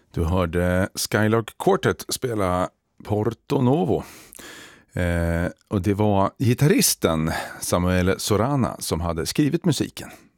Du hörde Skylark Quartet spela Porto Novo. Och det var gitarristen Samuel Sorana som hade skrivit musiken.